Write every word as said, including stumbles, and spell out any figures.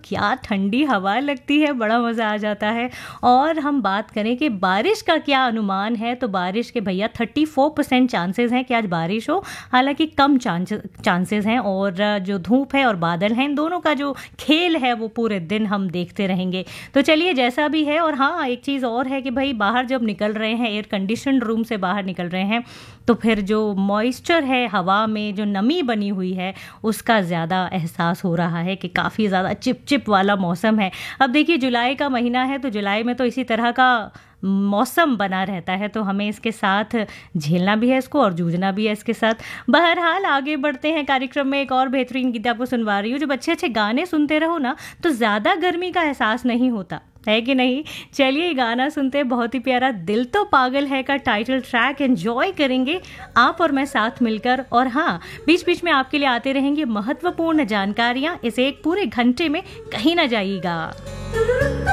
क्या ठंडी हवा लगती है, बड़ा मज़ा आ जाता है। और हम बात करें कि बारिश का क्या अनुमान है, तो बारिश के भैया चौंतीस परसेंट चांसेस हैं कि आज बारिश हो, हालांकि कम चांसेस हैं। और जो धूप है और बादल हैं, इन दोनों का जो खेल है वो पूरे दिन हम देखते रहेंगे। तो चलिए जैसा भी है। और हाँ, एक चीज़ और है कि भाई बाहर जब निकल रहे हैं, एयर कंडीशन रूम से बाहर निकल रहे हैं, तो फिर जो मॉइस्चर है हवा में, जो नमी बनी हुई है, उसका ज़्यादा एहसास हो रहा है कि काफ़ी ज़्यादा चिपचिप वाला मौसम है। अब देखिए जुलाई का महीना है, तो जुलाई में तो इसी तरह का मौसम बना रहता है, तो हमें इसके साथ झेलना भी है इसको और जूझना भी है इसके साथ। बहरहाल आगे बढ़ते हैं कार्यक्रम में। एक और बेहतरीन गीत आपको सुनवा रही हूँ। जब अच्छे अच्छे गाने सुनते रहो ना, तो ज़्यादा गर्मी का एहसास नहीं होता है कि नहीं। चलिए गाना सुनते हैं, बहुत ही प्यारा दिल तो पागल है का टाइटल ट्रैक एंजॉय करेंगे आप और मैं साथ मिलकर। और हाँ, बीच बीच में आपके लिए आते रहेंगे महत्वपूर्ण जानकारियाँ। इस एक पूरे घंटे में कहीं ना जाइएगा।